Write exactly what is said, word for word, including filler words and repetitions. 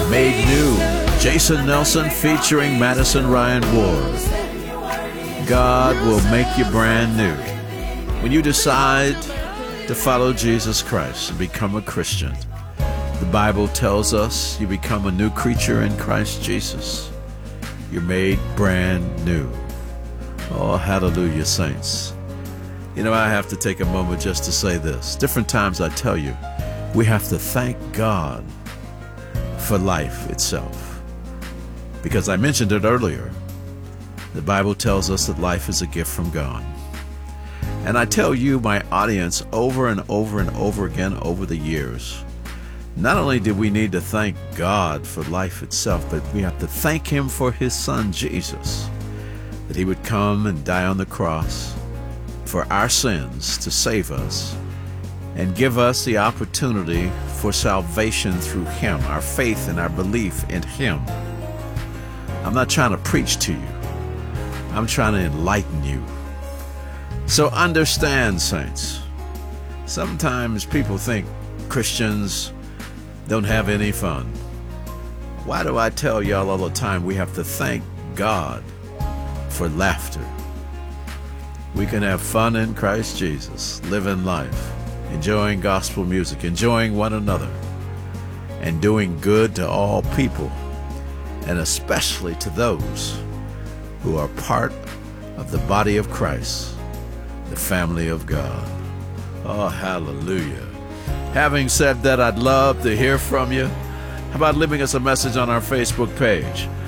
Made New. Jason Nelson featuring Madison Ryan Ward. God will make you brand new. When you decide to follow Jesus Christ and become a Christian, the Bible tells us you become a new creature in Christ Jesus. You're made brand new. Oh, hallelujah, saints. You know, I have to take a moment just to say this. Different times I tell you, we have to thank God for life itself. Because I mentioned it earlier, the Bible tells us that life is a gift from God. And I tell you, my audience, over and over and over again over the years, not only do we need to thank God for life itself, but we have to thank Him for His Son, Jesus, that He would come and die on the cross for our sins to save us and give us the opportunity for salvation through Him, our faith and our belief in Him. I'm not trying to preach to you. I'm trying to enlighten you. So understand, saints, sometimes people think Christians don't have any fun. Why do I tell y'all all the time we have to thank God for laughter? We can have fun in Christ Jesus, living life, enjoying gospel music, enjoying one another, and doing good to all people, and especially to those who are part of the body of Christ, the family of God. Oh, hallelujah. Having said that, I'd love to hear from you. How about leaving us a message on our Facebook page?